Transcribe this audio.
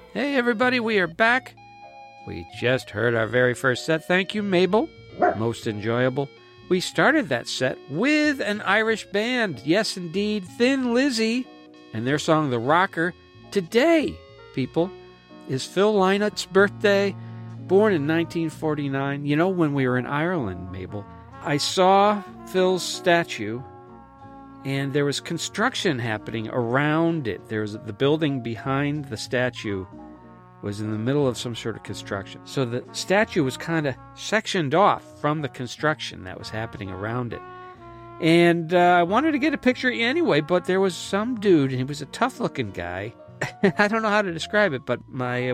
Hey everybody, we are back. We just heard our very first set. Thank you, Mabel. Most enjoyable. We started that set with an Irish band. Yes, indeed, Thin Lizzy, and their song, The Rocker. Today, people, is Phil Lynot's birthday, born in 1949. You know, when we were in Ireland, Mabel, I saw Phil's statue, and there was construction happening around it. There was the building behind the statue was in the middle of some sort of construction. So the statue was kind of sectioned off from the construction that was happening around it. And I wanted to get a picture anyway, but there was some dude, and he was a tough-looking guy. I don't know how to describe it, but my